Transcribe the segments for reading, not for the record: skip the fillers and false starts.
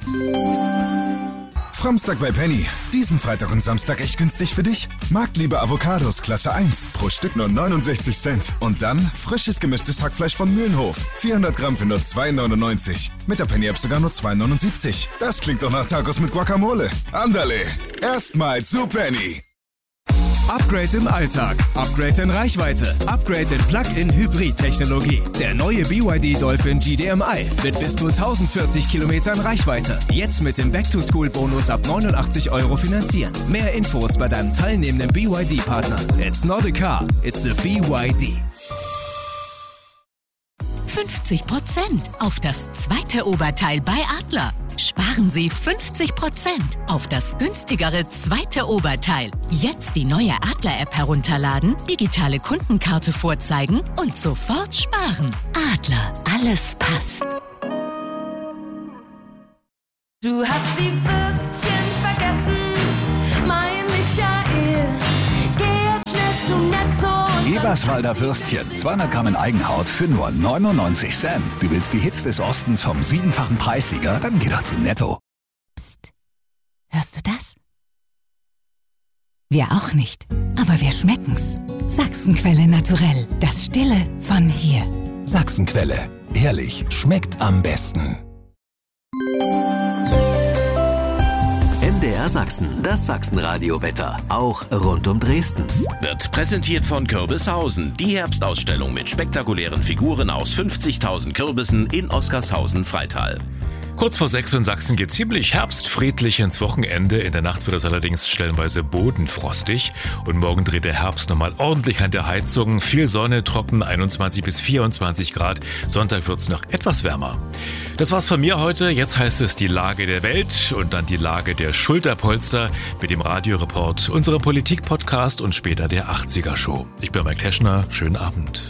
Framstag bei Penny. Diesen Freitag und Samstag echt günstig für dich. Marktliebe Avocados Klasse 1. Pro Stück nur 69 Cent. Und dann frisches gemischtes Hackfleisch von Mühlenhof. 400 Gramm für nur 2,99. Mit der Penny-App sogar nur 2,79. Das klingt doch nach Tacos mit Guacamole. Andale. Erstmal zu Penny. Upgrade im Alltag, Upgrade in Reichweite, Upgrade in Plug-in-Hybrid-Technologie. Der neue BYD Dolphin GDMI mit bis zu 1040 Kilometern Reichweite. Jetzt mit dem Back-to-School-Bonus ab 89 € finanzieren. Mehr Infos bei deinem teilnehmenden BYD-Partner. It's not a car, it's a BYD. 50% auf das zweite Oberteil bei Adler. Sparen Sie 50% auf das günstigere zweite Oberteil. Jetzt die neue Adler-App herunterladen, digitale Kundenkarte vorzeigen und sofort sparen. Adler, alles passt. Du hast die Würstchen vergessen, mein Michael. Geh jetzt schnell zu Netto. Eberswalder Würstchen, 200 Gramm in Eigenhaut für nur 99 Cent. Du willst die Hits des Ostens vom 7-fachen Preissieger? Dann geh doch zu Netto. Psst. Hörst du das? Wir auch nicht, aber wir schmecken's. Sachsenquelle naturell, das Stille von hier. Sachsenquelle. Ehrlich, schmeckt am besten. MDR Sachsen, das Sachsenradio-Wetter, auch rund um Dresden. Wird präsentiert von Kürbishausen, die Herbstausstellung mit spektakulären Figuren aus 50.000 Kürbissen in Oskarshausen-Freital. Kurz vor 6 in Sachsen geht ziemlich herbstfriedlich ins Wochenende. In der Nacht wird es allerdings stellenweise bodenfrostig. Und morgen dreht der Herbst nochmal ordentlich an der Heizung. Viel Sonne, trocken, 21 bis 24 Grad. Sonntag wird es noch etwas wärmer. Das war's von mir heute. Jetzt heißt es die Lage der Welt und dann die Lage der Schulterpolster mit dem Radioreport, unserem Politik-Podcast und später der 80er-Show. Ich bin Mike Teschner. Schönen Abend.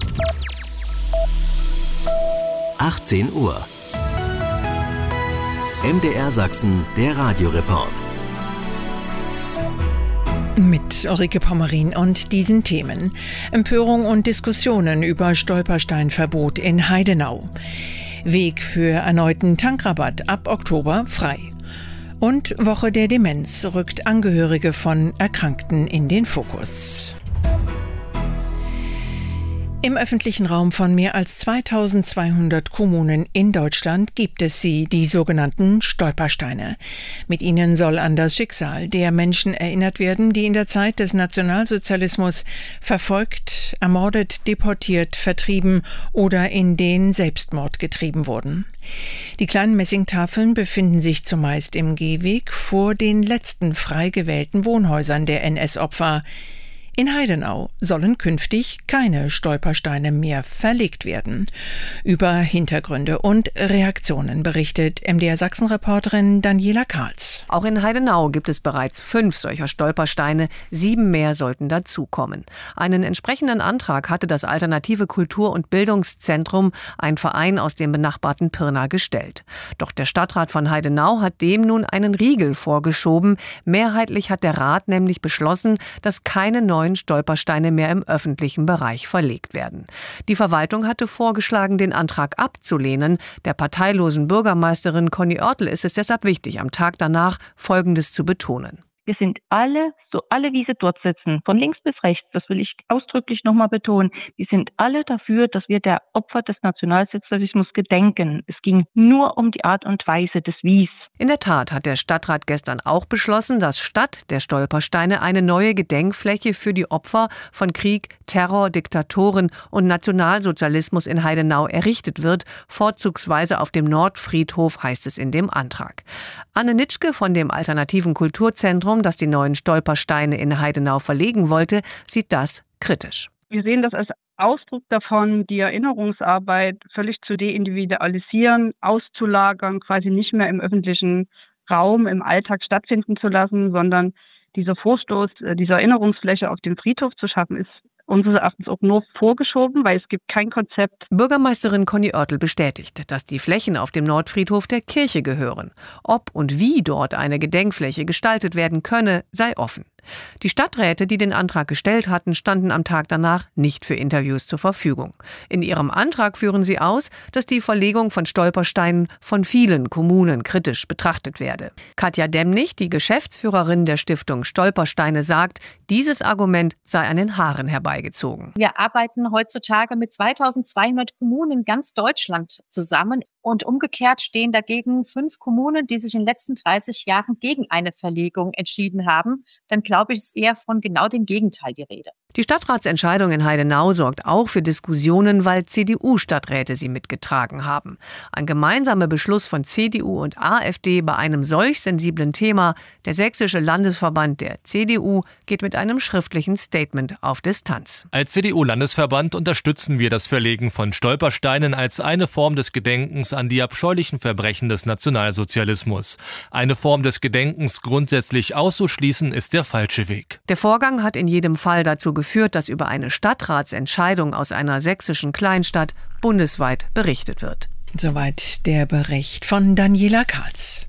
18 Uhr. MDR Sachsen, der Radioreport. Mit Ulrike Pommerin und diesen Themen. Empörung und Diskussionen über Stolpersteinverbot in Heidenau. Weg für erneuten Tankrabatt ab Oktober frei. Und Woche der Demenz rückt Angehörige von Erkrankten in den Fokus. Im öffentlichen Raum von mehr als 2200 Kommunen in Deutschland gibt es sie, die sogenannten Stolpersteine. Mit ihnen soll an das Schicksal der Menschen erinnert werden, die in der Zeit des Nationalsozialismus verfolgt, ermordet, deportiert, vertrieben oder in den Selbstmord getrieben wurden. Die kleinen Messingtafeln befinden sich zumeist im Gehweg vor den letzten frei gewählten Wohnhäusern der NS-Opfer. In Heidenau sollen künftig keine Stolpersteine mehr verlegt werden. Über Hintergründe und Reaktionen berichtet MDR-Sachsen-Reporterin Daniela Karls. Auch in Heidenau gibt es bereits 5 solcher Stolpersteine. 7 mehr sollten dazukommen. Einen entsprechenden Antrag hatte das Alternative Kultur- und Bildungszentrum, ein Verein aus dem benachbarten Pirna, gestellt. Doch der Stadtrat von Heidenau hat dem nun einen Riegel vorgeschoben. Mehrheitlich hat der Rat nämlich beschlossen, dass keine neuen Stolpersteine mehr im öffentlichen Bereich verlegt werden. Die Verwaltung hatte vorgeschlagen, den Antrag abzulehnen. Der parteilosen Bürgermeisterin Conny Oertel ist es deshalb wichtig, am Tag danach Folgendes zu betonen. Wir sind alle, wie sie dort sitzen, von links bis rechts, das will ich ausdrücklich nochmal betonen, wir sind alle dafür, dass wir der Opfer des Nationalsozialismus gedenken. Es ging nur um die Art und Weise des Wies. In der Tat hat der Stadtrat gestern auch beschlossen, dass statt der Stolpersteine eine neue Gedenkfläche für die Opfer von Krieg, Terror, Diktatoren und Nationalsozialismus in Heidenau errichtet wird, vorzugsweise auf dem Nordfriedhof, heißt es in dem Antrag. Anne Nitschke von dem Alternativen Kulturzentrum, das die neuen Stolpersteine in Heidenau verlegen wollte, sieht das kritisch. Wir sehen das als Ausdruck davon, die Erinnerungsarbeit völlig zu deindividualisieren, auszulagern, quasi nicht mehr im öffentlichen Raum, im Alltag stattfinden zu lassen, sondern dieser Vorstoß, diese Erinnerungsfläche auf dem Friedhof zu schaffen, ist unseres Erachtens auch nur vorgeschoben, weil es gibt kein Konzept. Bürgermeisterin Conny Oertel bestätigt, dass die Flächen auf dem Nordfriedhof der Kirche gehören. Ob und wie dort eine Gedenkfläche gestaltet werden könne, sei offen. Die Stadträte, die den Antrag gestellt hatten, standen am Tag danach nicht für Interviews zur Verfügung. In ihrem Antrag führen sie aus, dass die Verlegung von Stolpersteinen von vielen Kommunen kritisch betrachtet werde. Katja Demnig, die Geschäftsführerin der Stiftung Stolpersteine, sagt, dieses Argument sei an den Haaren herbeigezogen. Wir arbeiten heutzutage mit 2200 Kommunen in ganz Deutschland zusammen. Und umgekehrt stehen dagegen 5 Kommunen, die sich in den letzten 30 Jahren gegen eine Verlegung entschieden haben. Dann glaube ich, ist eher von genau dem Gegenteil die Rede. Die Stadtratsentscheidung in Heidenau sorgt auch für Diskussionen, weil CDU-Stadträte sie mitgetragen haben. Ein gemeinsamer Beschluss von CDU und AfD bei einem solch sensiblen Thema. Der sächsische Landesverband der CDU geht mit einem schriftlichen Statement auf Distanz. Als CDU-Landesverband unterstützen wir das Verlegen von Stolpersteinen als eine Form des Gedenkens an die abscheulichen Verbrechen des Nationalsozialismus. Eine Form des Gedenkens grundsätzlich auszuschließen, ist der falsche Weg. Der Vorgang hat in jedem Fall dazu geführt, dass über eine Stadtratsentscheidung aus einer sächsischen Kleinstadt bundesweit berichtet wird. Soweit der Bericht von Daniela Karls.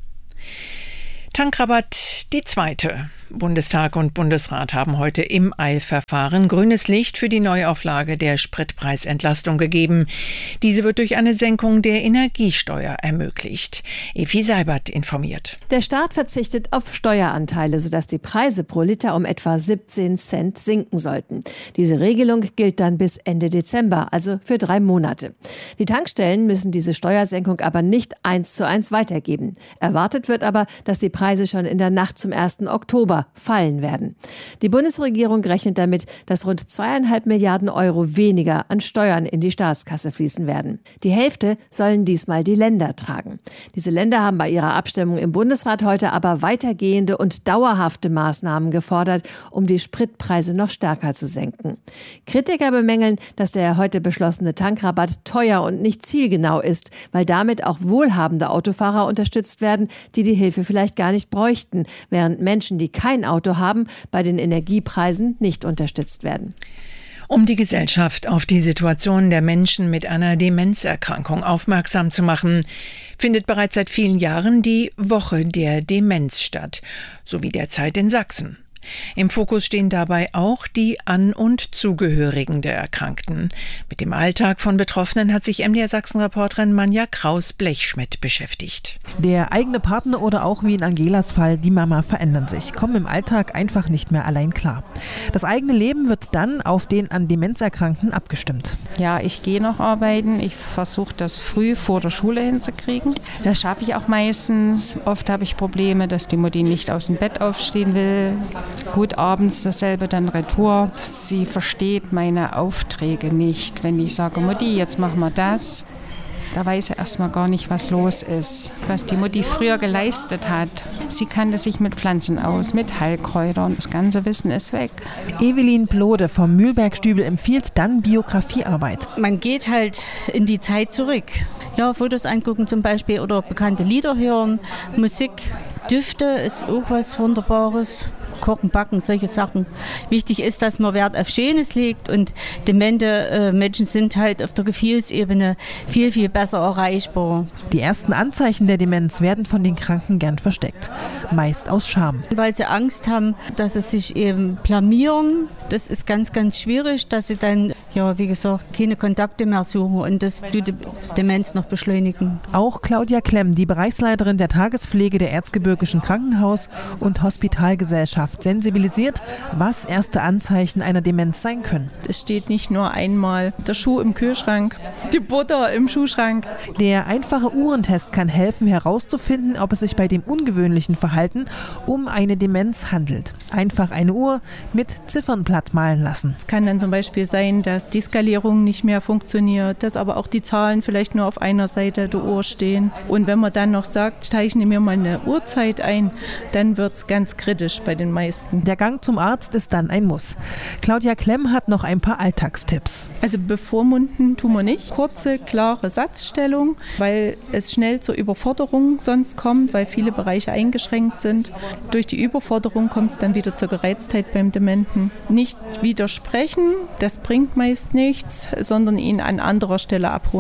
Tankrabatt die zweite. Bundestag und Bundesrat haben heute im Eilverfahren grünes Licht für die Neuauflage der Spritpreisentlastung gegeben. Diese wird durch eine Senkung der Energiesteuer ermöglicht. Evi Seibert informiert. Der Staat verzichtet auf Steueranteile, sodass die Preise pro Liter um etwa 17 Cent sinken sollten. Diese Regelung gilt dann bis Ende Dezember, also für 3 Monate. Die Tankstellen müssen diese Steuersenkung aber nicht 1:1 weitergeben. Erwartet wird aber, dass die Preise schon in der Nacht zum 1. Oktober fallen werden. Die Bundesregierung rechnet damit, dass rund 2,5 Milliarden Euro weniger an Steuern in die Staatskasse fließen werden. Die Hälfte sollen diesmal die Länder tragen. Diese Länder haben bei ihrer Abstimmung im Bundesrat heute aber weitergehende und dauerhafte Maßnahmen gefordert, um die Spritpreise noch stärker zu senken. Kritiker bemängeln, dass der heute beschlossene Tankrabatt teuer und nicht zielgenau ist, weil damit auch wohlhabende Autofahrer unterstützt werden, die die Hilfe vielleicht gar nicht bräuchten, während Menschen, die kein Auto haben, bei den Energiepreisen nicht unterstützt werden. Um die Gesellschaft auf die Situation der Menschen mit einer Demenzerkrankung aufmerksam zu machen, findet bereits seit vielen Jahren die Woche der Demenz statt, sowie derzeit in Sachsen. Im Fokus stehen dabei auch die An- und Zugehörigen der Erkrankten. Mit dem Alltag von Betroffenen hat sich MDR Sachsen-Reporterin Manja Kraus-Blechschmidt beschäftigt. Der eigene Partner oder auch wie in Angelas Fall die Mama verändern sich, kommen im Alltag einfach nicht mehr allein klar. Das eigene Leben wird dann auf den an Demenz Erkrankten abgestimmt. Ja, ich gehe noch arbeiten. Ich versuche das früh vor der Schule hinzukriegen. Das schaffe ich auch meistens. Oft habe ich Probleme, dass die Mutti nicht aus dem Bett aufstehen will. Gut, abends dasselbe dann Retour. Sie versteht meine Aufträge nicht. Wenn ich sage, Mutti, jetzt machen wir das, da weiß sie erstmal gar nicht, was los ist. Was die Mutti früher geleistet hat. Sie kannte sich mit Pflanzen aus, mit Heilkräutern. Das ganze Wissen ist weg. Evelyn Plode vom Mühlbergstübel empfiehlt dann Biografiearbeit. Man geht halt in die Zeit zurück. Ja, Fotos angucken zum Beispiel oder bekannte Lieder hören. Musik, Düfte ist auch was Wunderbares. Kochen, Backen, solche Sachen. Wichtig ist, dass man Wert auf Schönes legt und demente Menschen sind halt auf der Gefühlsebene viel, viel besser erreichbar. Die ersten Anzeichen der Demenz werden von den Kranken gern versteckt, meist aus Scham. Weil sie Angst haben, dass sie sich eben blamieren. Das ist ganz, ganz schwierig, dass sie dann, ja, wie gesagt, keine Kontakte mehr suchen und das tut die Demenz noch beschleunigen. Auch Claudia Klemm, die Bereichsleiterin der Tagespflege der Erzgebirgischen Krankenhaus- und Hospitalgesellschaft, sensibilisiert, was erste Anzeichen einer Demenz sein können. Es steht nicht nur einmal der Schuh im Kühlschrank, die Butter im Schuhschrank. Der einfache Uhrentest kann helfen, herauszufinden, ob es sich bei dem ungewöhnlichen Verhalten um eine Demenz handelt. Einfach eine Uhr mit Ziffernblatt malen lassen. Es kann dann zum Beispiel sein, dass die Skalierung nicht mehr funktioniert, dass aber auch die Zahlen vielleicht nur auf einer Seite der Uhr stehen. Und wenn man dann noch sagt, zeichne mir mal eine Uhrzeit ein, dann wird es ganz kritisch bei den meisten. Der Gang zum Arzt ist dann ein Muss. Claudia Klemm hat noch ein paar Alltagstipps. Also bevormunden tun wir nicht. Kurze, klare Satzstellung, weil es schnell zur Überforderung sonst kommt, weil viele Bereiche eingeschränkt sind. Durch die Überforderung kommt es dann wieder zur Gereiztheit beim Dementen. Nicht widersprechen, das bringt meist nichts, sondern ihn an anderer Stelle abholen.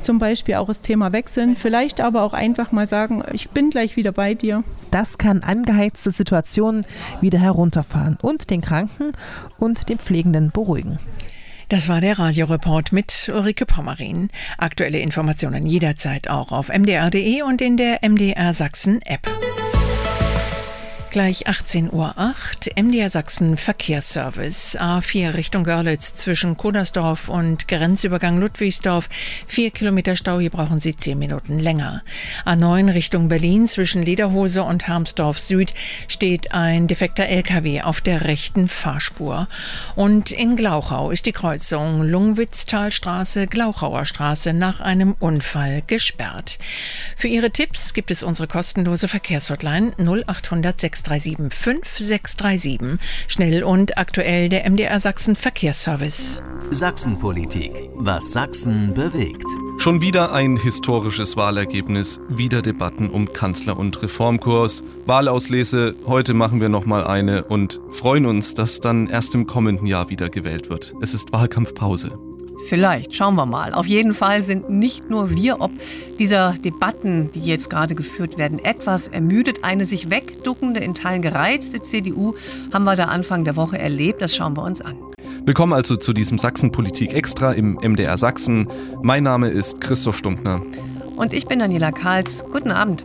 zum Beispiel auch das Thema wechseln, vielleicht aber auch einfach mal sagen, ich bin gleich wieder bei dir. Das kann angeheizte Situationen wieder herunterfahren und den Kranken und den Pflegenden beruhigen. Das war der Radioreport mit Ulrike Pommerin. Aktuelle Informationen jederzeit auch auf mdr.de und in der MDR Sachsen App. Gleich 18:08 Uhr, MDR Sachsen Verkehrsservice. A4 Richtung Görlitz zwischen Kodersdorf und Grenzübergang Ludwigsdorf. 4 Kilometer Stau, hier brauchen Sie 10 Minuten länger. A9 Richtung Berlin zwischen Lederhose und Hermsdorf Süd steht ein defekter LKW auf der rechten Fahrspur. Und in Glauchau ist die Kreuzung Lungwitztalstraße, Glauchauer Straße nach einem Unfall gesperrt. Für Ihre Tipps gibt es unsere kostenlose Verkehrshotline 0800 637 5637. Schnell und aktuell der MDR Sachsen Verkehrsservice. Sachsenpolitik. Was Sachsen bewegt. Schon wieder ein historisches Wahlergebnis, wieder Debatten um Kanzler- und Reformkurs. Wahlauslese, heute machen wir nochmal eine und freuen uns, dass dann erst im kommenden Jahr wieder gewählt wird. Es ist Wahlkampfpause. Vielleicht, schauen wir mal. Auf jeden Fall sind nicht nur wir ob dieser Debatten, die jetzt gerade geführt werden, etwas ermüdet. Eine sich wegduckende, in Teilen gereizte CDU haben wir da Anfang der Woche erlebt. Das schauen wir uns an. Willkommen also zu diesem Sachsenpolitik Extra im MDR Sachsen. Mein Name ist Christoph Stumptner. Und ich bin Daniela Karls. Guten Abend.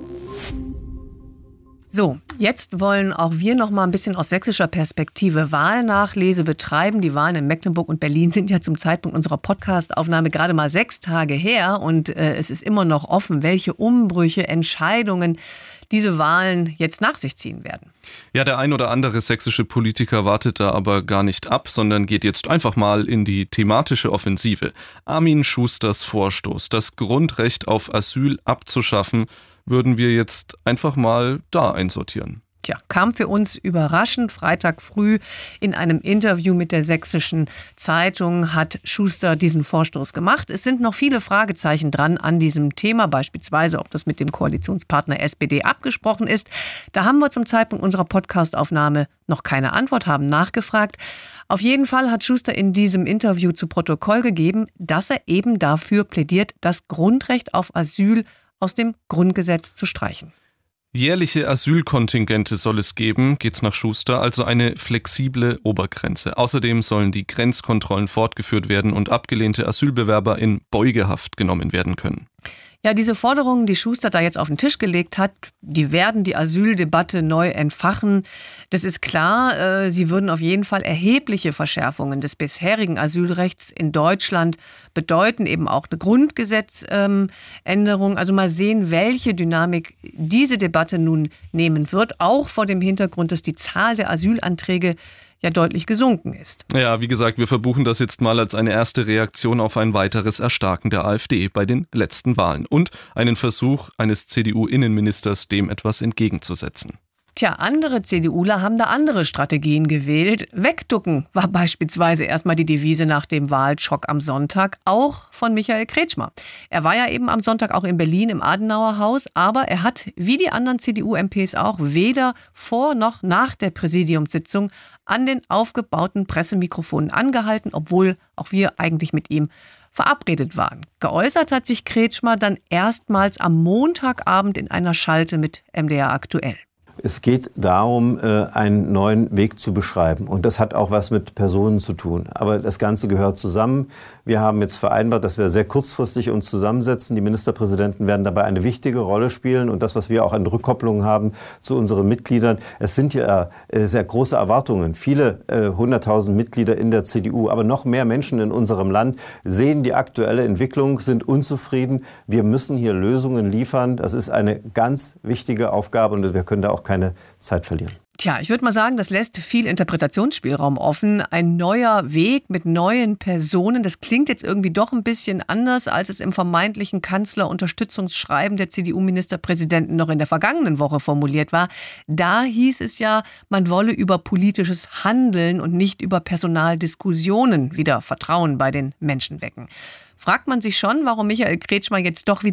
So, jetzt wollen auch wir noch mal ein bisschen aus sächsischer Perspektive Wahlnachlese betreiben. Die Wahlen in Mecklenburg und Berlin sind ja zum Zeitpunkt unserer Podcast-Aufnahme gerade mal 6 Tage her. Und es ist immer noch offen, welche Umbrüche, Entscheidungen diese Wahlen jetzt nach sich ziehen werden. Ja, der ein oder andere sächsische Politiker wartet da aber gar nicht ab, sondern geht jetzt einfach mal in die thematische Offensive. Armin Schusters Vorstoß, das Grundrecht auf Asyl abzuschaffen, würden wir jetzt einfach mal da einsortieren. Tja, kam für uns überraschend. Freitag früh in einem Interview mit der Sächsischen Zeitung hat Schuster diesen Vorstoß gemacht. Es sind noch viele Fragezeichen dran an diesem Thema, beispielsweise ob das mit dem Koalitionspartner SPD abgesprochen ist. Da haben wir zum Zeitpunkt unserer Podcastaufnahme noch keine Antwort, haben nachgefragt. Auf jeden Fall hat Schuster in diesem Interview zu Protokoll gegeben, dass er eben dafür plädiert, das Grundrecht auf Asyl aus dem Grundgesetz zu streichen. Jährliche Asylkontingente soll es geben, geht's nach Schuster, also eine flexible Obergrenze. Außerdem sollen die Grenzkontrollen fortgeführt werden und abgelehnte Asylbewerber in Beugehaft genommen werden können. Ja, diese Forderungen, die Schuster da jetzt auf den Tisch gelegt hat, die werden die Asyldebatte neu entfachen. Das ist klar, sie würden auf jeden Fall erhebliche Verschärfungen des bisherigen Asylrechts in Deutschland bedeuten, eben auch eine Grundgesetzänderung. Also mal sehen, welche Dynamik diese Debatte nun nehmen wird, auch vor dem Hintergrund, dass die Zahl der Asylanträge ja deutlich gesunken ist. Ja, wie gesagt, wir verbuchen das jetzt mal als eine erste Reaktion auf ein weiteres Erstarken der AfD bei den letzten Wahlen und einen Versuch eines CDU-Innenministers, dem etwas entgegenzusetzen. Tja, andere CDUler haben da andere Strategien gewählt. Wegducken war beispielsweise erstmal die Devise nach dem Wahlschock am Sonntag, auch von Michael Kretschmer. Er war ja eben am Sonntag auch in Berlin im Adenauer Haus, aber er hat, wie die anderen CDU-MPs auch, weder vor noch nach der Präsidiumssitzung an den aufgebauten Pressemikrofonen angehalten, obwohl auch wir eigentlich mit ihm verabredet waren. Geäußert hat sich Kretschmer dann erstmals am Montagabend in einer Schalte mit MDR aktuell. Es geht darum, einen neuen Weg zu beschreiben. Und das hat auch was mit Personen zu tun. Aber das Ganze gehört zusammen. Wir haben jetzt vereinbart, dass wir sehr kurzfristig uns zusammensetzen. Die Ministerpräsidenten werden dabei eine wichtige Rolle spielen. Und das, was wir auch an Rückkopplungen haben zu unseren Mitgliedern, es sind ja sehr große Erwartungen. Viele 100.000 Mitglieder in der CDU, aber noch mehr Menschen in unserem Land sehen die aktuelle Entwicklung, sind unzufrieden. Wir müssen hier Lösungen liefern. Das ist eine ganz wichtige Aufgabe und wir können da auch keine Zeit verlieren. Tja, ich würde mal sagen, das lässt viel Interpretationsspielraum offen. Ein neuer Weg mit neuen Personen, das klingt jetzt irgendwie doch ein bisschen anders, als es im vermeintlichen Kanzlerunterstützungsschreiben der CDU-Ministerpräsidenten noch in der vergangenen Woche formuliert war. Da hieß es ja, man wolle über politisches Handeln und nicht über Personaldiskussionen wieder Vertrauen bei den Menschen wecken. Fragt man sich schon, warum Michael Kretschmer jetzt doch wieder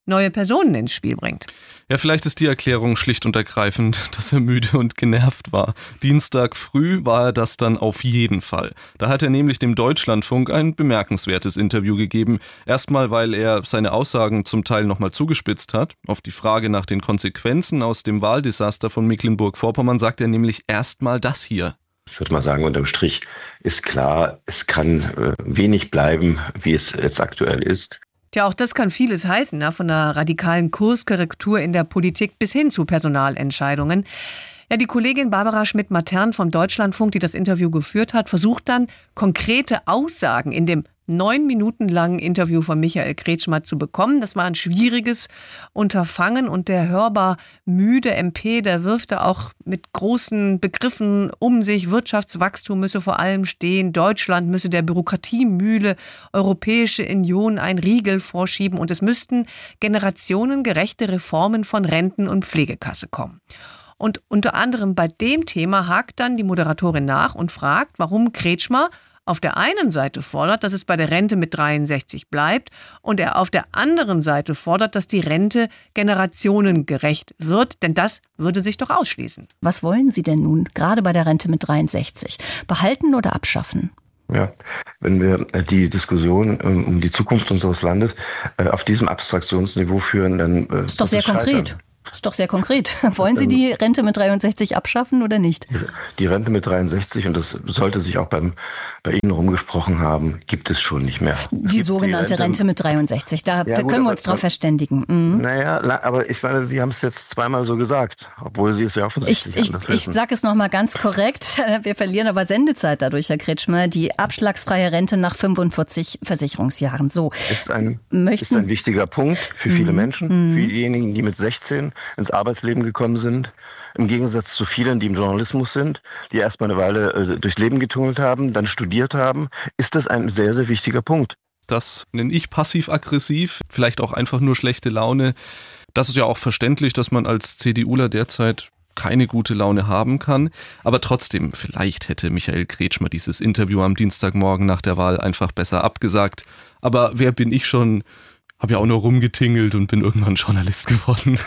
neue Personen ins Spiel bringt. Ja, vielleicht ist die Erklärung schlicht und ergreifend, dass er müde und genervt war. Dienstag früh war er das dann auf jeden Fall. Da hat er nämlich dem Deutschlandfunk ein bemerkenswertes Interview gegeben. Erstmal, weil er seine Aussagen zum Teil nochmal zugespitzt hat. Auf die Frage nach den Konsequenzen aus dem Wahldesaster von Mecklenburg-Vorpommern sagt er nämlich erstmal das hier. Ich würde mal sagen, unterm Strich ist klar, es kann wenig bleiben, wie es jetzt aktuell ist. Tja, auch das kann vieles heißen, von der radikalen Kurskorrektur in der Politik bis hin zu Personalentscheidungen. Ja, die Kollegin Barbara Schmidt-Matern vom Deutschlandfunk, die das Interview geführt hat, versucht dann, konkrete Aussagen in dem 9 Minuten langen Interview von Michael Kretschmer zu bekommen. Das war ein schwieriges Unterfangen und der hörbar müde MP, der wirft da auch mit großen Begriffen um sich. Wirtschaftswachstum müsse vor allem stehen, Deutschland müsse der Bürokratiemühle Europäische Union einen Riegel vorschieben und es müssten generationengerechte Reformen von Renten- und Pflegekasse kommen. Und unter anderem bei dem Thema hakt dann die Moderatorin nach und fragt, warum Kretschmer auf der einen Seite fordert, dass es bei der Rente mit 63 bleibt und er auf der anderen Seite fordert, dass die Rente generationengerecht wird, denn das würde sich doch ausschließen. Was wollen Sie denn nun, gerade bei der Rente mit 63? Behalten oder abschaffen? Ja, wenn wir die Diskussion um die Zukunft unseres Landes auf diesem Abstraktionsniveau führen, dann das ist doch sehr konkret. Das ist doch sehr konkret. Wollen Sie die Rente mit 63 abschaffen oder nicht? Die Rente mit 63, und das sollte sich auch bei Ihnen rumgesprochen haben, gibt es schon nicht mehr. Die sogenannte Rente mit 63, da können wir uns drauf verständigen. Mhm. Naja, aber ich meine, Sie haben es jetzt zweimal so gesagt, obwohl Sie es ja offensichtlich anders wissen. Ich sage es nochmal ganz korrekt. Wir verlieren aber Sendezeit dadurch, Herr Kretschmer. Die abschlagsfreie Rente nach 45 Versicherungsjahren. So. Ist ein wichtiger Punkt für viele Menschen, für diejenigen, die mit 16 ins Arbeitsleben gekommen sind, im Gegensatz zu vielen, die im Journalismus sind, die erstmal eine Weile durchs Leben getunnelt haben, dann studiert haben, ist das ein sehr, sehr wichtiger Punkt. Das nenne ich passiv-aggressiv, vielleicht auch einfach nur schlechte Laune. Das ist ja auch verständlich, dass man als CDUler derzeit keine gute Laune haben kann. Aber trotzdem, vielleicht hätte Michael Kretschmer dieses Interview am Dienstagmorgen nach der Wahl einfach besser abgesagt. Aber wer bin ich schon? Habe ja auch nur rumgetingelt und bin irgendwann Journalist geworden.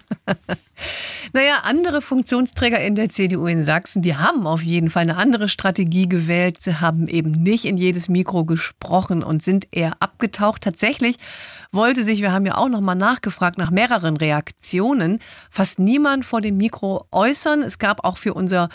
Naja, andere Funktionsträger in der CDU in Sachsen, die haben auf jeden Fall eine andere Strategie gewählt. Sie haben eben nicht in jedes Mikro gesprochen und sind eher abgetaucht. Tatsächlich wollte sich, wir haben ja auch noch mal nachgefragt nach mehreren Reaktionen, fast niemand vor dem Mikro äußern. Es gab auch für unser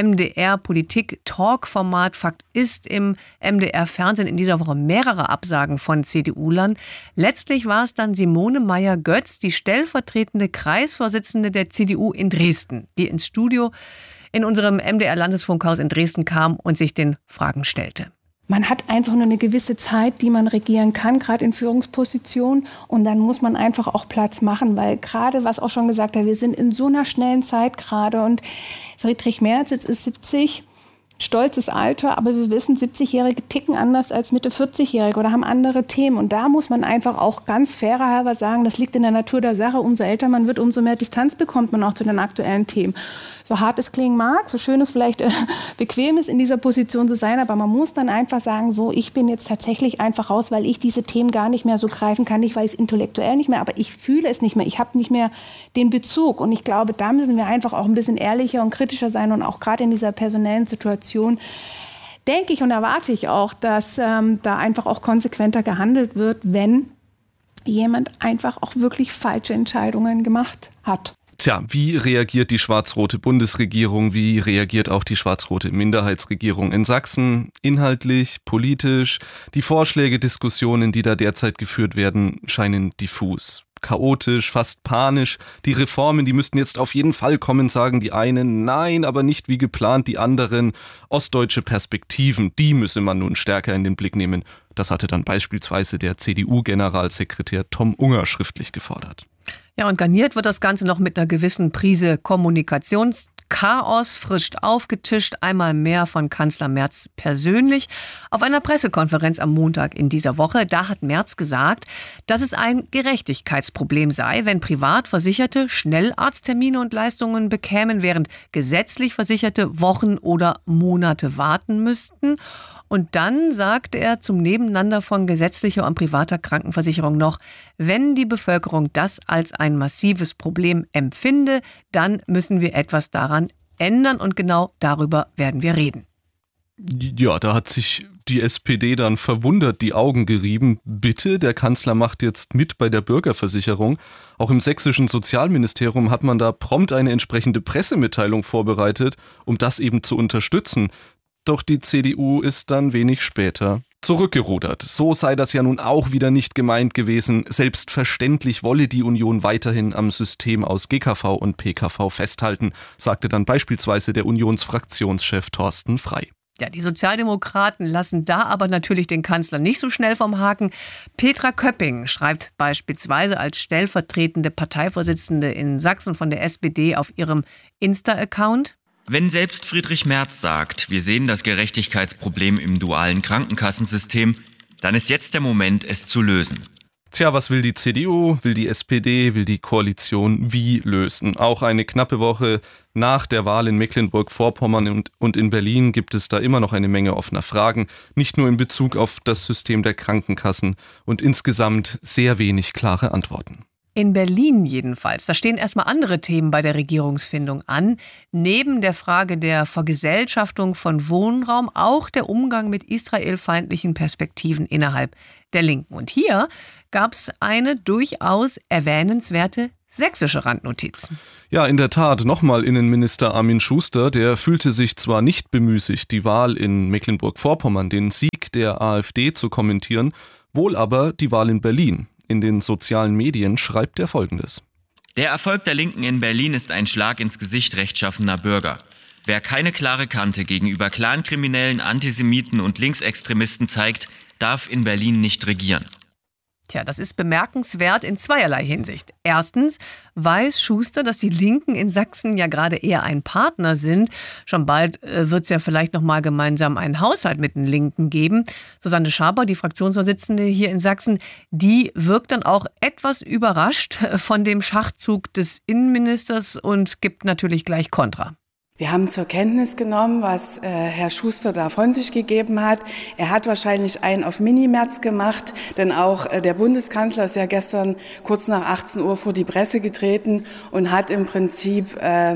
MDR-Politik-Talk-Format Fakt ist im MDR-Fernsehen in dieser Woche mehrere Absagen von CDU-Lern. Letztlich war es dann Simone Meyer-Götz, die stellvertretende Kreisvorsitzende der CDU in Dresden, die ins Studio in unserem MDR-Landesfunkhaus in Dresden kam und sich den Fragen stellte. Man hat einfach nur eine gewisse Zeit, die man regieren kann, gerade in Führungspositionen. Und dann muss man einfach auch Platz machen, weil gerade, was auch schon gesagt hat, wir sind in so einer schnellen Zeit gerade. Und Friedrich Merz jetzt ist 70, stolzes Alter, aber wir wissen, 70-Jährige ticken anders als Mitte 40-Jährige oder haben andere Themen. Und da muss man einfach auch ganz fairerhalber sagen, das liegt in der Natur der Sache. Umso älter man wird, umso mehr Distanz bekommt man auch zu den aktuellen Themen. So hart es klingen mag, so schön es vielleicht bequem ist, in dieser Position zu sein, aber man muss dann einfach sagen, so, ich bin jetzt tatsächlich einfach raus, weil ich diese Themen gar nicht mehr so greifen kann, nicht weil ich es intellektuell nicht mehr, aber ich fühle es nicht mehr, ich habe nicht mehr den Bezug und ich glaube, da müssen wir einfach auch ein bisschen ehrlicher und kritischer sein und auch gerade in dieser personellen Situation denke ich und erwarte ich auch, dass da einfach auch konsequenter gehandelt wird, wenn jemand einfach auch wirklich falsche Entscheidungen gemacht hat. Tja, wie reagiert die schwarz-rote Bundesregierung? Wie reagiert auch die schwarz-rote Minderheitsregierung in Sachsen? Inhaltlich, politisch? Die Vorschläge, Diskussionen, die da derzeit geführt werden, scheinen diffus. Chaotisch, fast panisch. Die Reformen, die müssten jetzt auf jeden Fall kommen, sagen die einen. Nein, aber nicht wie geplant die anderen. Ostdeutsche Perspektiven, die müsse man nun stärker in den Blick nehmen. Das hatte dann beispielsweise der CDU-Generalsekretär Tom Unger schriftlich gefordert. Ja, und garniert wird das Ganze noch mit einer gewissen Prise Kommunikationschaos, frisch aufgetischt, einmal mehr von Kanzler Merz persönlich. Auf einer Pressekonferenz am Montag in dieser Woche, da hat Merz gesagt, dass es ein Gerechtigkeitsproblem sei, wenn Privatversicherte schnell Arzttermine und Leistungen bekämen, während gesetzlich Versicherte Wochen oder Monate warten müssten. Und dann sagte er zum Nebeneinander von gesetzlicher und privater Krankenversicherung noch, wenn die Bevölkerung das als ein massives Problem empfinde, dann müssen wir etwas daran ändern und genau darüber werden wir reden. Ja, da hat sich die SPD dann verwundert die Augen gerieben. Bitte, der Kanzler macht jetzt mit bei der Bürgerversicherung. Auch im sächsischen Sozialministerium hat man da prompt eine entsprechende Pressemitteilung vorbereitet, um das eben zu unterstützen. Doch die CDU ist dann wenig später zurückgerudert. So sei das ja nun auch wieder nicht gemeint gewesen. Selbstverständlich wolle die Union weiterhin am System aus GKV und PKV festhalten, sagte dann beispielsweise der Unionsfraktionschef Thorsten Frey. Ja, die Sozialdemokraten lassen da aber natürlich den Kanzler nicht so schnell vom Haken. Petra Köpping schreibt beispielsweise als stellvertretende Parteivorsitzende in Sachsen von der SPD auf ihrem Insta-Account: Wenn selbst Friedrich Merz sagt, wir sehen das Gerechtigkeitsproblem im dualen Krankenkassensystem, dann ist jetzt der Moment, es zu lösen. Tja, was will die CDU, will die SPD, will die Koalition wie lösen? Auch eine knappe Woche nach der Wahl in Mecklenburg-Vorpommern und in Berlin gibt es da immer noch eine Menge offener Fragen, nicht nur in Bezug auf das System der Krankenkassen und insgesamt sehr wenig klare Antworten. In Berlin jedenfalls, da stehen erstmal andere Themen bei der Regierungsfindung an. Neben der Frage der Vergesellschaftung von Wohnraum auch der Umgang mit israelfeindlichen Perspektiven innerhalb der Linken. Und hier gab es eine durchaus erwähnenswerte sächsische Randnotiz. Ja, in der Tat, nochmal Innenminister Armin Schuster, der fühlte sich zwar nicht bemüßigt, die Wahl in Mecklenburg-Vorpommern, den Sieg der AfD zu kommentieren, wohl aber die Wahl in Berlin. In den sozialen Medien schreibt er Folgendes: Der Erfolg der Linken in Berlin ist ein Schlag ins Gesicht rechtschaffener Bürger. Wer keine klare Kante gegenüber Clankriminellen, Antisemiten und Linksextremisten zeigt, darf in Berlin nicht regieren. Tja, das ist bemerkenswert in zweierlei Hinsicht. Erstens weiß Schuster, dass die Linken in Sachsen ja gerade eher ein Partner sind. Schon bald wird es ja vielleicht noch mal gemeinsam einen Haushalt mit den Linken geben. Susanne Schaber, die Fraktionsvorsitzende hier in Sachsen, die wirkt dann auch etwas überrascht von dem Schachzug des Innenministers und gibt natürlich gleich Kontra. Wir haben zur Kenntnis genommen, was Herr Schuster da von sich gegeben hat. Er hat wahrscheinlich einen auf Mini-Merz gemacht, denn auch der Bundeskanzler ist ja gestern kurz nach 18 Uhr vor die Presse getreten und hat im Prinzip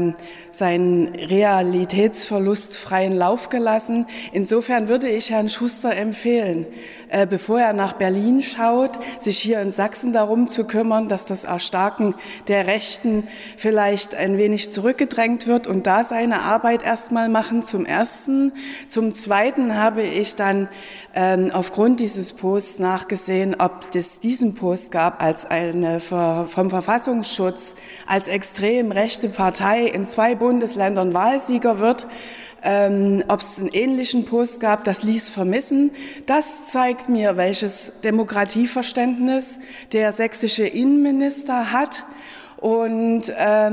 seinen Realitätsverlust freien Lauf gelassen. Insofern würde ich Herrn Schuster empfehlen, bevor er nach Berlin schaut, sich hier in Sachsen darum zu kümmern, dass das Erstarken der Rechten vielleicht ein wenig zurückgedrängt wird und da seine Arbeit erstmal machen, zum Ersten. Zum Zweiten habe ich dann aufgrund dieses Posts nachgesehen, ob es diesen Post gab als eine vom Verfassungsschutz als extrem rechte Partei in 2 Bundesländern Wahlsieger wird. Ob es einen ähnlichen Post gab, das ließ vermissen. Das zeigt mir, welches Demokratieverständnis der sächsische Innenminister hat. Und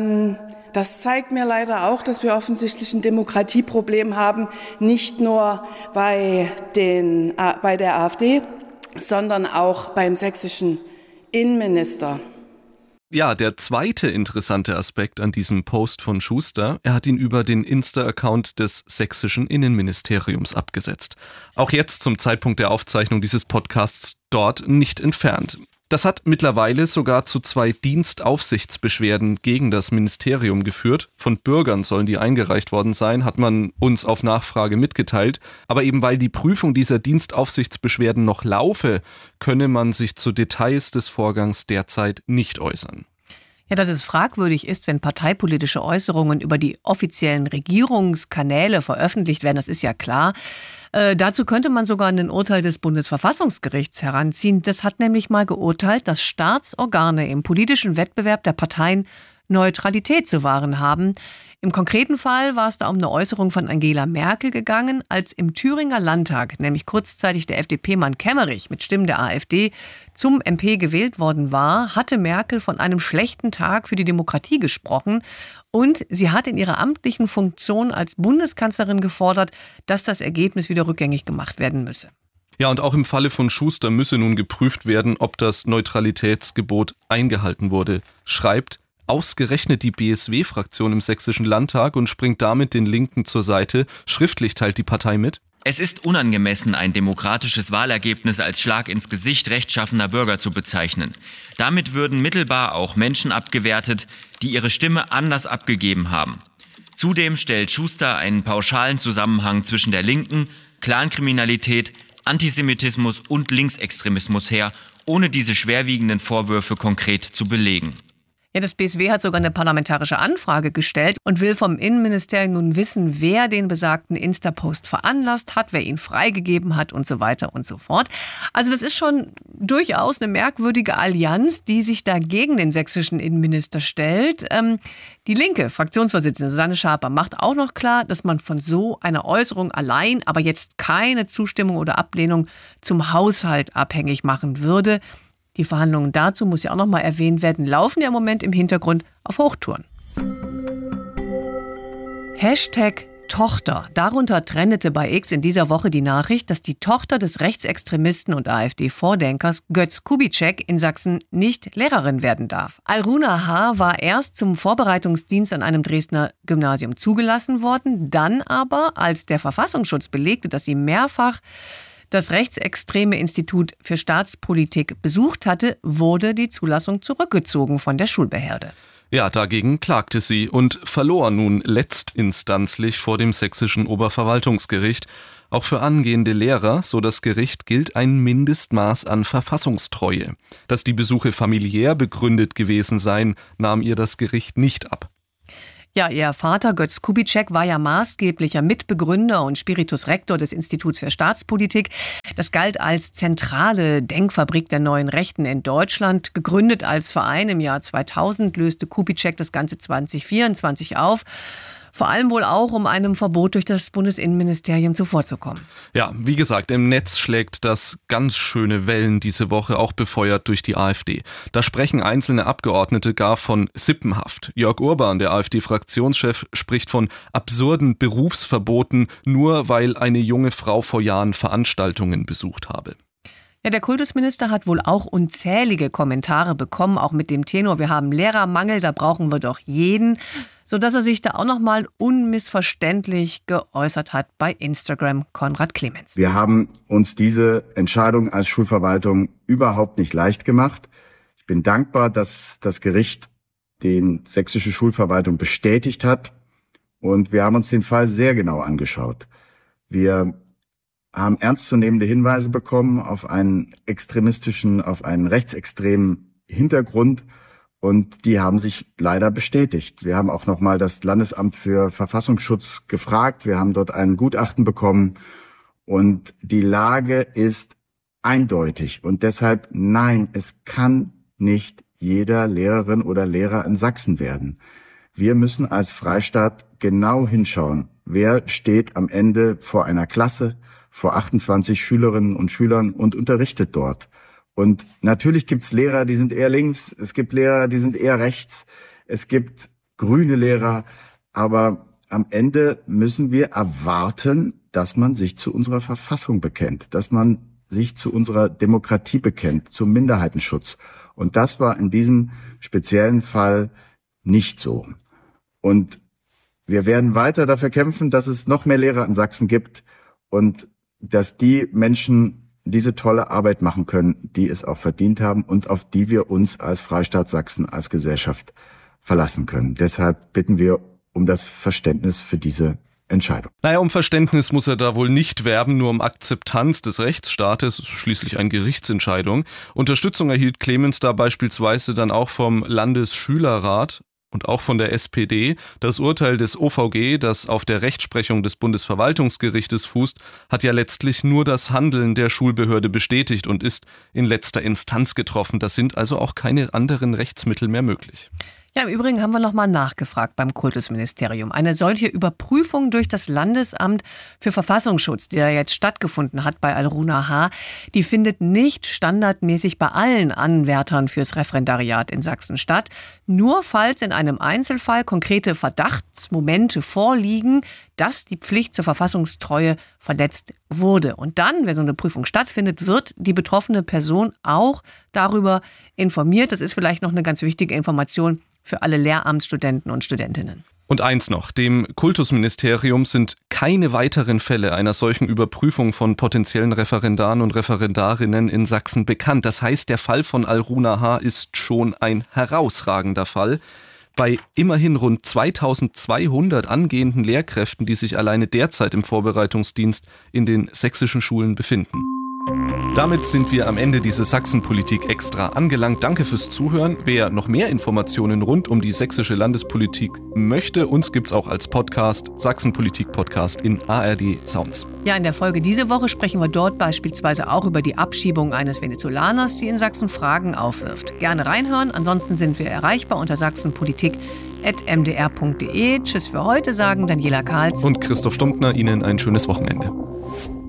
das zeigt mir leider auch, dass wir offensichtlich ein Demokratieproblem haben, nicht nur bei der AfD, sondern auch beim sächsischen Innenminister. Ja, der zweite interessante Aspekt an diesem Post von Schuster, er hat ihn über den Insta-Account des sächsischen Innenministeriums abgesetzt. Auch jetzt zum Zeitpunkt der Aufzeichnung dieses Podcasts dort nicht entfernt. Das hat mittlerweile sogar zu 2 Dienstaufsichtsbeschwerden gegen das Ministerium geführt. Von Bürgern sollen die eingereicht worden sein, hat man uns auf Nachfrage mitgeteilt. Aber eben weil die Prüfung dieser Dienstaufsichtsbeschwerden noch laufe, könne man sich zu Details des Vorgangs derzeit nicht äußern. Ja, dass es fragwürdig ist, wenn parteipolitische Äußerungen über die offiziellen Regierungskanäle veröffentlicht werden, das ist ja klar. Dazu könnte man sogar ein Urteil des Bundesverfassungsgerichts heranziehen. Das hat nämlich mal geurteilt, dass Staatsorgane im politischen Wettbewerb der Parteien Neutralität zu wahren haben. Im konkreten Fall war es da um eine Äußerung von Angela Merkel gegangen, als im Thüringer Landtag, nämlich kurzzeitig der FDP-Mann Kemmerich mit Stimmen der AfD zum MP gewählt worden war, hatte Merkel von einem schlechten Tag für die Demokratie gesprochen. Und sie hat in ihrer amtlichen Funktion als Bundeskanzlerin gefordert, dass das Ergebnis wieder rückgängig gemacht werden müsse. Ja, und auch im Falle von Schuster müsse nun geprüft werden, ob das Neutralitätsgebot eingehalten wurde, schreibt ausgerechnet die BSW-Fraktion im Sächsischen Landtag und springt damit den Linken zur Seite. Schriftlich teilt die Partei mit: Es ist unangemessen, ein demokratisches Wahlergebnis als Schlag ins Gesicht rechtschaffener Bürger zu bezeichnen. Damit würden mittelbar auch Menschen abgewertet, die ihre Stimme anders abgegeben haben. Zudem stellt Schuster einen pauschalen Zusammenhang zwischen der Linken, Clankriminalität, Antisemitismus und Linksextremismus her, ohne diese schwerwiegenden Vorwürfe konkret zu belegen. Ja, das BSW hat sogar eine parlamentarische Anfrage gestellt und will vom Innenministerium nun wissen, wer den besagten Insta-Post veranlasst hat, wer ihn freigegeben hat und so weiter und so fort. Also das ist schon durchaus eine merkwürdige Allianz, die sich da gegen den sächsischen Innenminister stellt. Die linke Fraktionsvorsitzende Susanne Schaper macht auch noch klar, dass man von so einer Äußerung allein aber jetzt keine Zustimmung oder Ablehnung zum Haushalt abhängig machen würde. Die Verhandlungen dazu, muss ja auch noch mal erwähnt werden, laufen ja im Moment im Hintergrund auf Hochtouren. #Tochter. Darunter trendete bei X in dieser Woche die Nachricht, dass die Tochter des Rechtsextremisten und AfD-Vordenkers Götz Kubitschek in Sachsen nicht Lehrerin werden darf. Alruna H. war erst zum Vorbereitungsdienst an einem Dresdner Gymnasium zugelassen worden, dann aber, als der Verfassungsschutz belegte, dass sie mehrfach das Rechtsextreme Institut für Staatspolitik besucht hatte, wurde die Zulassung zurückgezogen von der Schulbehörde. Ja, dagegen klagte sie und verlor nun letztinstanzlich vor dem sächsischen Oberverwaltungsgericht. Auch für angehende Lehrer, so das Gericht, gilt ein Mindestmaß an Verfassungstreue. Dass die Besuche familiär begründet gewesen seien, nahm ihr das Gericht nicht ab. Ja, ihr Vater Götz Kubitschek war ja maßgeblicher Mitbegründer und Spiritus Rector des Instituts für Staatspolitik. Das galt als zentrale Denkfabrik der neuen Rechten in Deutschland. Gegründet als Verein im Jahr 2000 löste Kubitschek das Ganze 2024 auf. Vor allem wohl auch, um einem Verbot durch das Bundesinnenministerium zuvorzukommen. Ja, wie gesagt, im Netz schlägt das ganz schöne Wellen diese Woche, auch befeuert durch die AfD. Da sprechen einzelne Abgeordnete gar von Sippenhaft. Jörg Urban, der AfD-Fraktionschef, spricht von absurden Berufsverboten, nur weil eine junge Frau vor Jahren Veranstaltungen besucht habe. Ja, der Kultusminister hat wohl auch unzählige Kommentare bekommen, auch mit dem Tenor, wir haben Lehrermangel, da brauchen wir doch jeden, sodass er sich da auch noch mal unmissverständlich geäußert hat bei Instagram. Konrad Clemens. Wir haben uns diese Entscheidung als Schulverwaltung überhaupt nicht leicht gemacht. Ich bin dankbar, dass das Gericht den sächsische Schulverwaltung bestätigt hat und wir haben uns den Fall sehr genau angeschaut. Wir haben ernstzunehmende Hinweise bekommen auf einen rechtsextremen Hintergrund und die haben sich leider bestätigt. Wir haben auch nochmal das Landesamt für Verfassungsschutz gefragt. Wir haben dort ein Gutachten bekommen und die Lage ist eindeutig und deshalb nein, es kann nicht jeder Lehrerin oder Lehrer in Sachsen werden. Wir müssen als Freistaat genau hinschauen, wer steht am Ende vor einer Klasse, vor 28 Schülerinnen und Schülern und unterrichtet dort. Und natürlich gibt's Lehrer, die sind eher links, es gibt Lehrer, die sind eher rechts, es gibt grüne Lehrer, aber am Ende müssen wir erwarten, dass man sich zu unserer Verfassung bekennt, dass man sich zu unserer Demokratie bekennt, zum Minderheitenschutz. Und das war in diesem speziellen Fall nicht so. Und wir werden weiter dafür kämpfen, dass es noch mehr Lehrer in Sachsen gibt und dass die Menschen diese tolle Arbeit machen können, die es auch verdient haben und auf die wir uns als Freistaat Sachsen, als Gesellschaft verlassen können. Deshalb bitten wir um das Verständnis für diese Entscheidung. Naja, um Verständnis muss er da wohl nicht werben, nur um Akzeptanz des Rechtsstaates, schließlich eine Gerichtsentscheidung. Unterstützung erhielt Clemens da beispielsweise dann auch vom Landesschülerrat und auch von der SPD. Das Urteil des OVG, das auf der Rechtsprechung des Bundesverwaltungsgerichtes fußt, hat ja letztlich nur das Handeln der Schulbehörde bestätigt und ist in letzter Instanz getroffen. Da sind also auch keine anderen Rechtsmittel mehr möglich. Ja, im Übrigen haben wir noch mal nachgefragt beim Kultusministerium. Eine solche Überprüfung durch das Landesamt für Verfassungsschutz, die da jetzt stattgefunden hat bei Alruna H., die findet nicht standardmäßig bei allen Anwärtern fürs Referendariat in Sachsen statt. Nur falls in einem Einzelfall konkrete Verdachtsmomente vorliegen, dass die Pflicht zur Verfassungstreue verletzt wurde. Und dann, wenn so eine Prüfung stattfindet, wird die betroffene Person auch darüber informiert. Das ist vielleicht noch eine ganz wichtige Information für alle Lehramtsstudenten und Studentinnen. Und eins noch, dem Kultusministerium sind keine weiteren Fälle einer solchen Überprüfung von potenziellen Referendaren und Referendarinnen in Sachsen bekannt. Das heißt, der Fall von Alruna H. ist schon ein herausragender Fall. Bei immerhin rund 2200 angehenden Lehrkräften, die sich alleine derzeit im Vorbereitungsdienst in den sächsischen Schulen befinden. Damit sind wir am Ende dieses Sachsenpolitik Extra angelangt. Danke fürs Zuhören. Wer noch mehr Informationen rund um die sächsische Landespolitik möchte, uns gibt's auch als Podcast, Sachsenpolitik-Podcast in ARD Sounds. Ja, in der Folge diese Woche sprechen wir dort beispielsweise auch über die Abschiebung eines Venezolaners, die in Sachsen Fragen aufwirft. Gerne reinhören. Ansonsten sind wir erreichbar unter sachsenpolitik@mdr.de. Tschüss für heute, sagen Daniela Karls und Christoph Stumptner. Ihnen ein schönes Wochenende.